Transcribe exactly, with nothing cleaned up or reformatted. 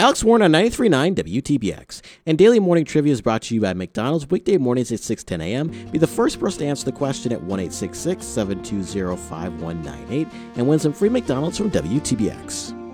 Alex Warren on ninety-three point nine W T B X. And Daily Morning Trivia is brought to you by McDonald's weekday mornings at six ten a.m. Be the first person to answer the question at one eight six six, seven two zero, five one nine eight and win some free McDonald's from W T B X.